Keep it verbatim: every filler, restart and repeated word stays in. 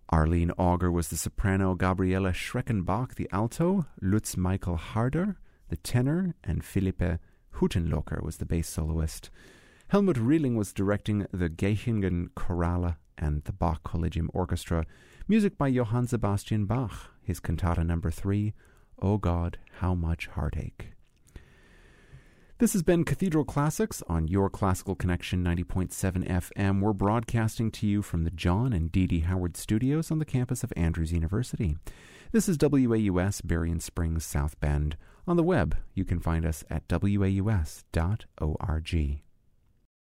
Arlene Auger was the soprano, Gabriele Schreckenbach the alto, Lutz Michael Harder the tenor, and Philippe Huttenlocher was the bass soloist. Helmut Rieling was directing the Geichingen Chorale and the Bach Collegium Orchestra. Music by Johann Sebastian Bach, his cantata number three, O God, How Much Heartache. This has been Cathedral Classics on your Classical Connection ninety point seven F M. We're broadcasting to you from the John and Dee Dee Howard Studios on the campus of Andrews University. This is W A U S, Berrien Springs, South Bend. On the web, you can find us at W A U S dot org.